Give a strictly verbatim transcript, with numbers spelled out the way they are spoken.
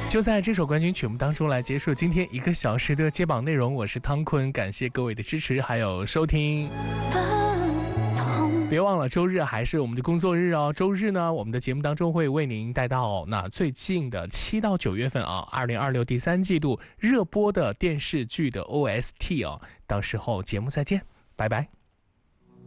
就在这首冠军曲目当中来结束今天一个小时的接榜内容。我是汤坤，感谢各位的支持还有收听。别忘了周日还是我们的工作日哦。周日呢，我们的节目当中会为您带到那最近的七到九月份啊，二零二六第三季度热播的电视剧的 O S T 哦。到时候节目再见，拜拜。